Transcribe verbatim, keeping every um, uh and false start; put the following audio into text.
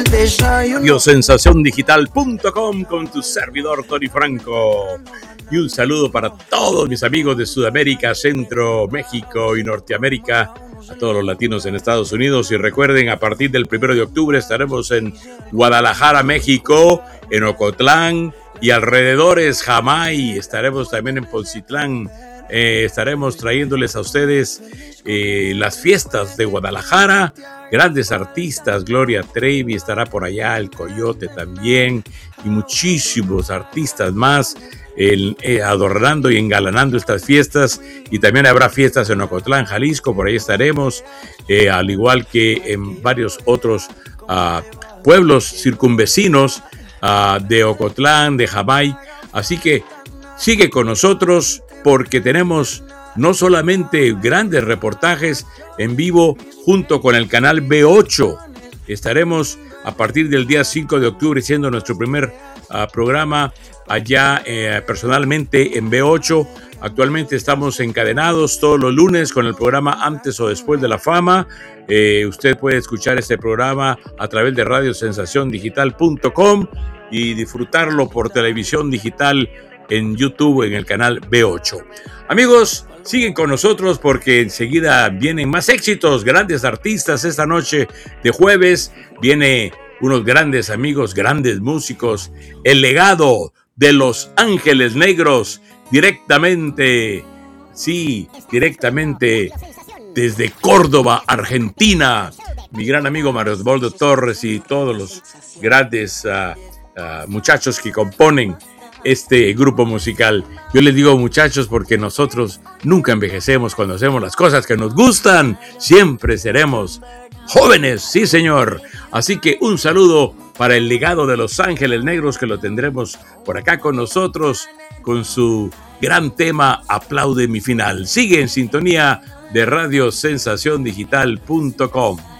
radio sensación digital punto com con tu servidor Tony Franco. Y un saludo para todos mis amigos de Sudamérica, Centro, México y Norteamérica, a todos los latinos en Estados Unidos. Y recuerden, a partir del primero de octubre estaremos en Guadalajara, México, en Ocotlán y alrededores, Jamay. Estaremos también en Poncitlán. Eh, estaremos trayéndoles a ustedes eh, las fiestas de Guadalajara. Grandes artistas, Gloria Trevi estará por allá, El Coyote también, y muchísimos artistas más el, eh, adornando y engalanando estas fiestas. Y también habrá fiestas en Ocotlán, Jalisco, por ahí estaremos, eh, al igual que en varios otros uh, pueblos circunvecinos uh, de Ocotlán, de Jamay. Así que sigue con nosotros, porque tenemos no solamente grandes reportajes en vivo junto con el canal B ocho. Estaremos a partir del día cinco de octubre siendo nuestro primer uh, programa allá eh, personalmente en B ocho. Actualmente estamos encadenados todos los lunes con el programa Antes o Después de la Fama. Eh, usted puede escuchar este programa a través de radio sensación digital punto com y disfrutarlo por televisión digital en YouTube en el canal B ocho. Amigos, siguen con nosotros porque enseguida vienen más éxitos, grandes artistas. Esta noche de jueves viene unos grandes amigos, grandes músicos, el legado de Los Ángeles Negros, directamente, sí, directamente desde Córdoba, Argentina. Mi gran amigo Mario Osvaldo Torres y todos los grandes uh, uh, muchachos que componen este grupo musical. Yo les digo muchachos porque nosotros nunca envejecemos cuando hacemos las cosas que nos gustan. Siempre seremos jóvenes, sí señor. Así que un saludo para el legado de Los Ángeles Negros, que lo tendremos por acá con nosotros con su gran tema Aplaude mi final. Sigue en sintonía de radio sensación digital punto com.